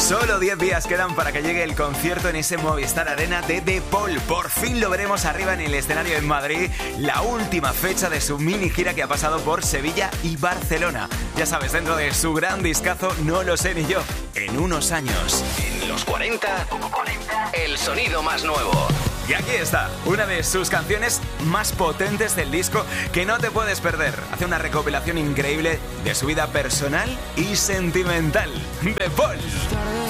Solo 10 días quedan para que llegue el concierto en ese Movistar Arena de The Paul. Por fin lo veremos arriba en el escenario en Madrid, la última fecha de su mini gira que ha pasado por Sevilla y Barcelona. Ya sabes, dentro de su gran discazo No lo sé ni yo, en unos años. En los 40, el sonido más nuevo. Y aquí está, una de sus canciones más potentes del disco que no te puedes perder. Hace una recopilación increíble de su vida personal y sentimental. The Paul.